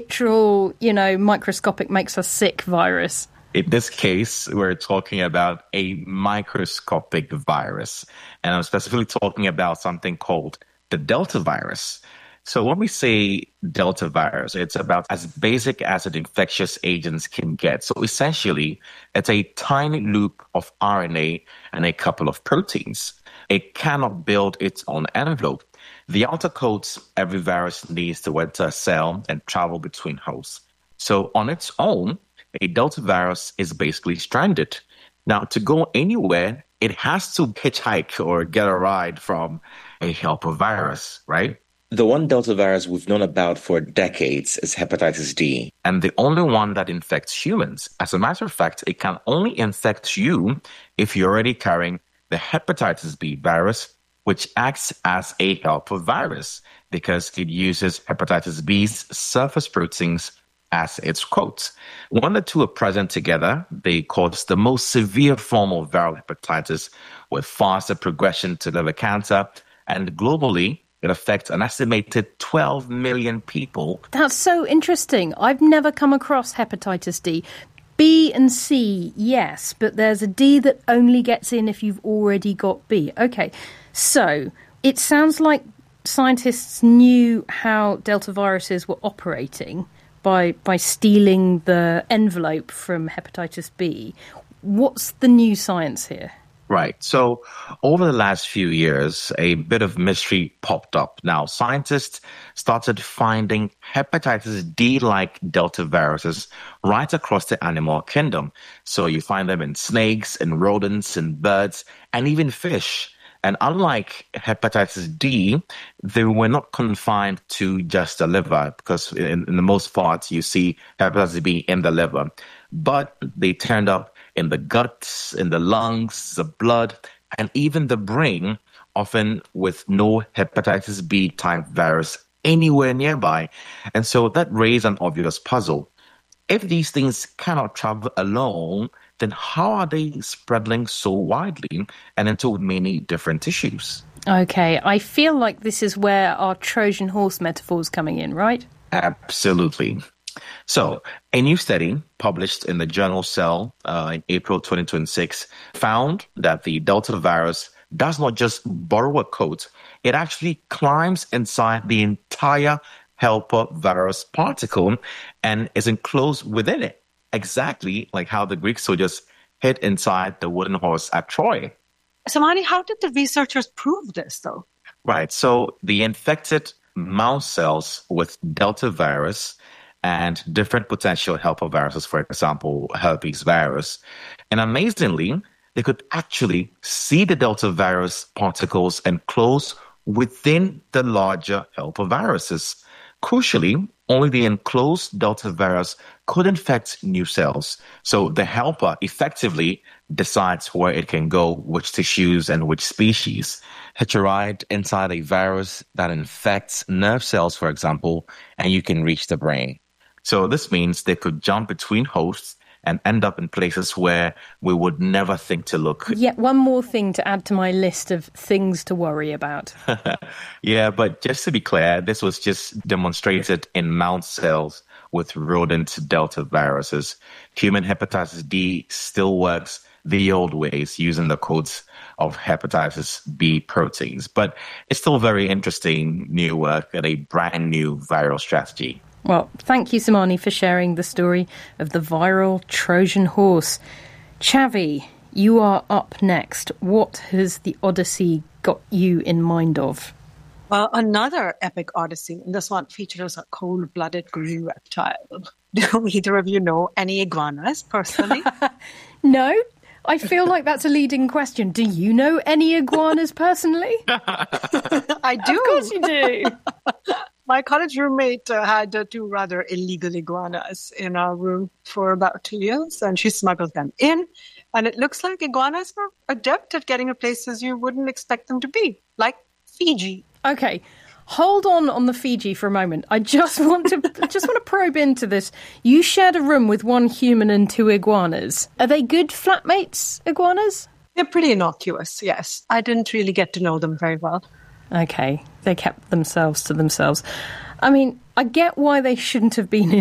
literal, microscopic makes us sick virus. In this case, we're talking about a microscopic virus. And I'm specifically talking about something called the Delta virus. So when we say Delta virus, it's about as basic as an infectious agents can get. So essentially, it's a tiny loop of RNA and a couple of proteins. It cannot build its own envelope. The outer coats every virus needs to enter a cell and travel between hosts. So on its own, a Delta virus is basically stranded. Now, to go anywhere, it has to hitchhike or get a ride from a helper virus, right? The one Delta virus we've known about for decades is hepatitis D. And the only one that infects humans. As a matter of fact, it can only infect you if you're already carrying the hepatitis B virus, which acts as a helper virus because it uses hepatitis B's surface proteins as its coat. When the two are present together, they cause the most severe form of viral hepatitis with faster progression to liver cancer. And globally, it affects an estimated 12 million people. That's so interesting. I've never come across hepatitis D. B and C, yes, but there's a D that only gets in if you've already got B. Okay, so it sounds like scientists knew how Delta viruses were operating by stealing the envelope from hepatitis B. What's the new science here? Right. So over the last few years, a bit of mystery popped up. Now, scientists started finding hepatitis D-like Delta viruses right across the animal kingdom. So you find them in snakes, in rodents, in birds, and even fish. And unlike hepatitis D, they were not confined to just the liver, because in the most parts you see hepatitis B in the liver. But they turned up in the guts, in the lungs, the blood, and even the brain, often with no hepatitis B type virus anywhere nearby. And so that raised an obvious puzzle. If these things cannot travel alone, then how are they spreading so widely and into many different tissues? Okay, I feel like this is where our Trojan horse metaphor is coming in, right? Absolutely. So, a new study published in the journal Cell in April 2026 found that the Delta virus does not just borrow a coat, it actually climbs inside the entire helper virus particle and is enclosed within it, exactly like how the Greek soldiers hid inside the wooden horse at Troy. Samani, how did the researchers prove this, though? Right. So, the infected mouse cells with Delta virus and different potential helper viruses, for example, herpes virus. And amazingly, they could actually see the Delta virus particles enclosed within the larger helper viruses. Crucially, only the enclosed Delta virus could infect new cells. So the helper effectively decides where it can go, which tissues and which species. Hitch a ride inside a virus that infects nerve cells, for example, and you can reach the brain. So this means they could jump between hosts and end up in places where we would never think to look. Yet one more thing to add to my list of things to worry about. Yeah, but just to be clear, this was just demonstrated in mouse cells with rodent Delta viruses. Human hepatitis D still works the old ways using the codes of hepatitis B proteins. But it's still very interesting new work and a brand new viral strategy. Well, thank you, Samani, for sharing the story of the viral Trojan horse. Chavi, you are up next. What has the Odyssey got you in mind of? Well, another epic Odyssey, and this one features a cold-blooded green reptile. Do either of you know any iguanas personally? No, I feel like that's a leading question. Do you know any iguanas personally? I do. Of course you do. My college roommate had two rather illegal iguanas in our room for about 2 years, and she smuggled them in. And it looks like iguanas are adept at getting to places you wouldn't expect them to be, like Fiji. Okay, hold on the Fiji for a moment. I just want to probe into this. You shared a room with one human and two iguanas. Are they good flatmates, iguanas? They're pretty innocuous, yes. I didn't really get to know them very well. Okay, they kept themselves to themselves. I mean, I get why they shouldn't have been